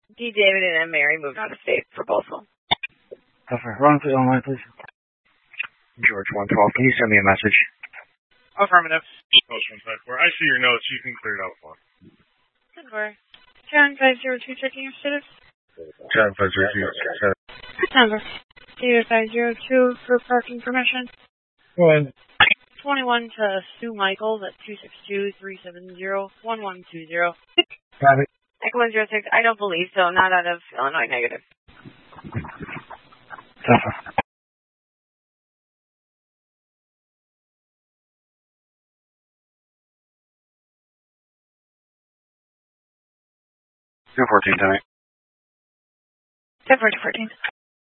D. David and M. Mary moved out of state for both of them. Perfect. Run please online, please. George 112, can you send me a message? Affirmative. Post 154. I see your notes. You can clear it out for me. Good work. 10502 checking your status. 10502. Number. Data 502 for parking permission. Go ahead. 21 to Sue Michaels at 262-370-1120. Got it. Echo 106, I don't believe so. Not out of Illinois, negative. Suffer. Go 14 tonight. 10-14.